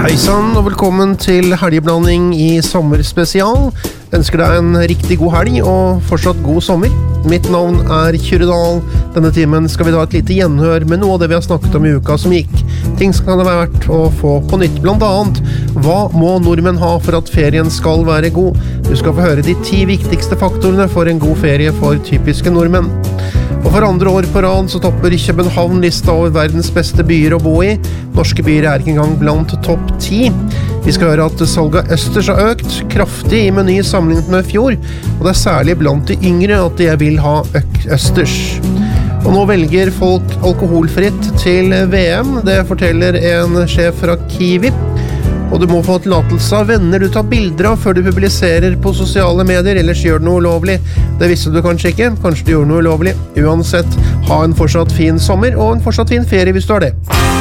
Hei sann, og velkommen til helgeblanding i sommerspesial. Ønsker deg en riktig god helg og fortsatt god sommer. Mitt navn er Kyrre Dahl. Denne timen skal vi ta et lite gjenhør med noe av det vi har snakket om i uka som gikk. Ting som kan det være verdt å få på nytt. Blant annet, hva må nordmenn ha for at ferien skal være god? Du skal få høre de 10 viktigste faktorene for en god ferie for typiske nordmenn. Og for andre år på rad så topper København lista over verdens beste byer å bo i. Norske byer er ikke engang blant topp 10. Vi skal høre at salget av østers har økt kraftig i Meny sammenlignet med fjor, og det er særlig blant de yngre at de vil ha østers. Og nå velger folk alkoholfritt til VM, det forteller en sjef fra Kiwi. Og du må få tillatelse av venner du tar bilder av før du publiserer på sosiale medier, ellers gjør du noe ulovlig. Det visste du kanskje ikke, kanskje du gjør noe ulovlig. Uansett, ha en fortsatt fin sommer og en fortsatt fin ferie hvis du har det.